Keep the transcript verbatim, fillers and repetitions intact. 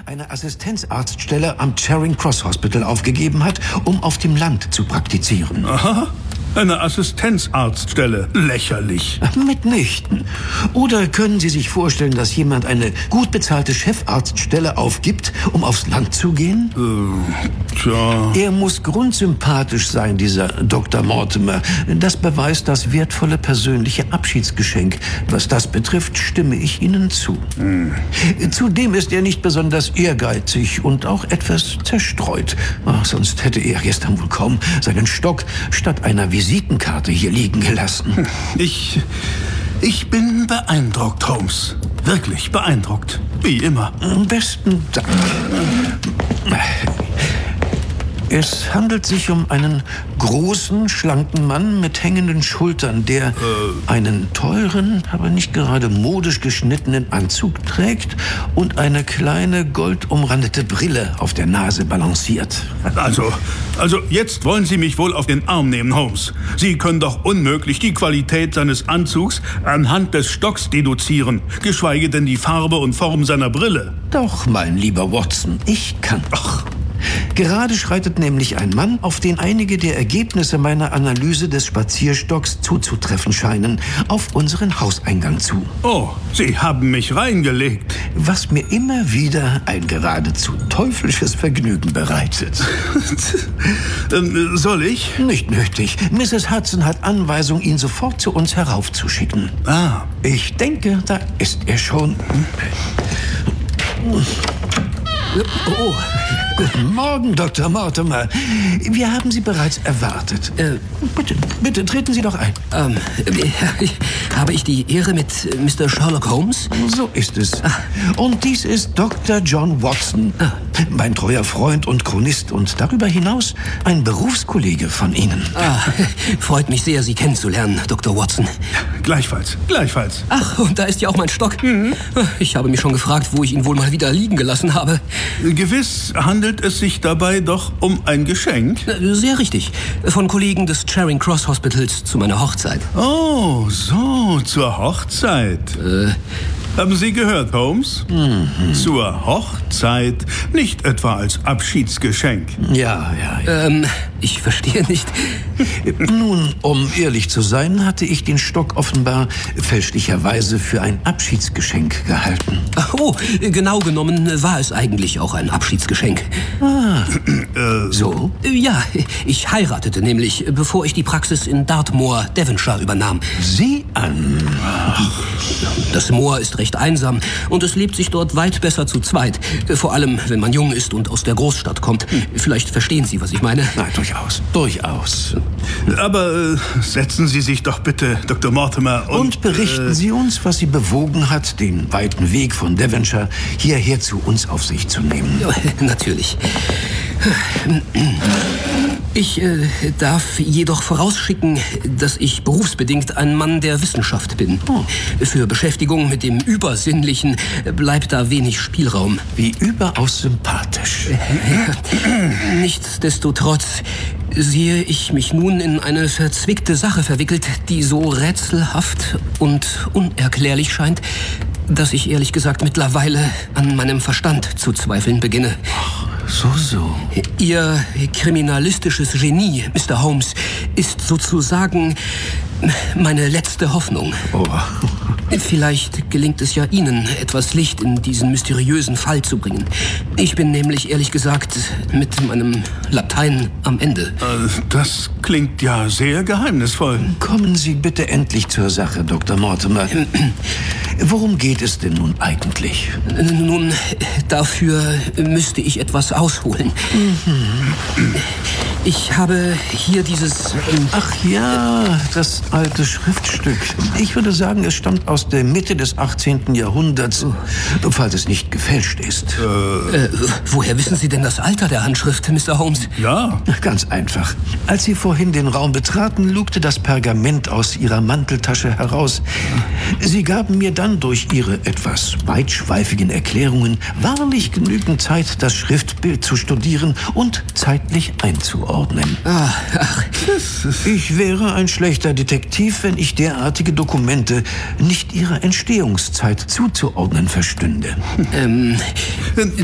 eine Assistenzarztstelle am Charing Cross Hospital aufgegeben hat, um auf dem Land zu praktizieren. Aha. Eine Assistenzarztstelle. Lächerlich. Mitnichten. Oder können Sie sich vorstellen, dass jemand eine gut bezahlte Chefarztstelle aufgibt, um aufs Land zu gehen? Äh, tja. Er muss grundsympathisch sein, dieser Doktor Mortimer. Das beweist das wertvolle persönliche Abschiedsgeschenk. Was das betrifft, stimme ich Ihnen zu. Hm. Zudem ist er nicht besonders ehrgeizig und auch etwas zerstreut. Ach, sonst hätte er gestern wohl kaum seinen Stock statt einer Visitenkarte hier liegen gelassen. Ich, ich bin beeindruckt, Holmes. Wirklich beeindruckt. Wie immer. Besten Dank. Es handelt sich um einen großen, schlanken Mann mit hängenden Schultern, der äh. einen teuren, aber nicht gerade modisch geschnittenen Anzug trägt und eine kleine, goldumrandete Brille auf der Nase balanciert. Also, also jetzt wollen Sie mich wohl auf den Arm nehmen, Holmes. Sie können doch unmöglich die Qualität seines Anzugs anhand des Stocks deduzieren, geschweige denn die Farbe und Form seiner Brille. Doch, mein lieber Watson, ich kann. Ach. Gerade schreitet nämlich ein Mann, auf den einige der Ergebnisse meiner Analyse des Spazierstocks zuzutreffen scheinen, auf unseren Hauseingang zu. Oh, Sie haben mich reingelegt. Was mir immer wieder ein geradezu teuflisches Vergnügen bereitet. ähm, soll ich? Nicht nötig. Misses Hudson hat Anweisung, ihn sofort zu uns heraufzuschicken. Ah. Ich denke, da ist er schon. Oh, guten Morgen, Doktor Mortimer. Wir haben Sie bereits erwartet. Äh, bitte, bitte, treten Sie doch ein. Ähm, äh, habe ich die Ehre mit Mister Sherlock Holmes? So ist es. Ah. Und dies ist Doktor John Watson, ah. mein treuer Freund und Chronist und darüber hinaus ein Berufskollege von Ihnen. Ah, freut mich sehr, Sie kennenzulernen, Doktor Watson. Gleichfalls, gleichfalls. Ach, und da ist ja auch mein Stock. Mhm. Ich habe mich schon gefragt, wo ich ihn wohl mal wieder liegen gelassen habe. Gewiss handelt es sich dabei doch um ein Geschenk. Sehr richtig. Von Kollegen des Charing Cross Hospitals zu meiner Hochzeit. Oh, so, zur Hochzeit. Äh... Haben Sie gehört, Holmes? Mhm. Zur Hochzeit, nicht etwa als Abschiedsgeschenk. Ja, ja, ja. Ähm, ich verstehe nicht. Nun, um ehrlich zu sein, hatte ich den Stock offenbar fälschlicherweise für ein Abschiedsgeschenk gehalten. Ach, oh, genau genommen war es eigentlich auch ein Abschiedsgeschenk. Ah, äh, so? Ja, ich heiratete nämlich, bevor ich die Praxis in Dartmoor, Devonshire übernahm. Sieh an. Ach. Das Moor ist recht einsam und es lebt sich dort weit besser zu zweit. Vor allem, wenn man jung ist und aus der Großstadt kommt. Vielleicht verstehen Sie, was ich meine. Na, durchaus, durchaus. Aber äh, setzen Sie sich doch bitte, Doktor Mortimer. Und, und berichten äh, Sie uns, was Sie bewogen hat, den weiten Weg von Devonshire hierher zu uns auf sich zu nehmen. Ja, natürlich. Ich äh, darf jedoch vorausschicken, dass ich berufsbedingt ein Mann der Wissenschaft bin. Oh. Für Beschäftigung mit dem Übersinnlichen bleibt da wenig Spielraum. Wie überaus sympathisch. Nichtsdestotrotz sehe ich mich nun in eine verzwickte Sache verwickelt, die so rätselhaft und unerklärlich scheint, dass ich ehrlich gesagt mittlerweile an meinem Verstand zu zweifeln beginne. So, so. Ihr kriminalistisches Genie, Mister Holmes, ist sozusagen meine letzte Hoffnung. Oh. Vielleicht gelingt es ja Ihnen, etwas Licht in diesen mysteriösen Fall zu bringen. Ich bin nämlich, ehrlich gesagt, mit meinem Latein am Ende. Das klingt ja sehr geheimnisvoll. Kommen Sie bitte endlich zur Sache, Doktor Mortimer. Worum geht es denn nun eigentlich? Nun, dafür müsste ich etwas ausholen. Mhm. Ich habe hier dieses... Ähm Ach ja, das alte Schriftstück. Ich würde sagen, es stammt aus der Mitte des achtzehnten Jahrhunderts, falls es nicht gefälscht ist. Äh, äh, woher wissen Sie denn das Alter der Handschrift, Mister Holmes? Ja. Ganz einfach. Als Sie vorhin den Raum betraten, lugte das Pergament aus Ihrer Manteltasche heraus. Sie gaben mir dann durch Ihre etwas weitschweifigen Erklärungen wahrlich genügend Zeit, das Schriftbild zu studieren und zeitlich einzuordnen. Ah, ach. Ich wäre ein schlechter Detektiv, wenn ich derartige Dokumente nicht ihrer Entstehungszeit zuzuordnen verstünde. Ähm,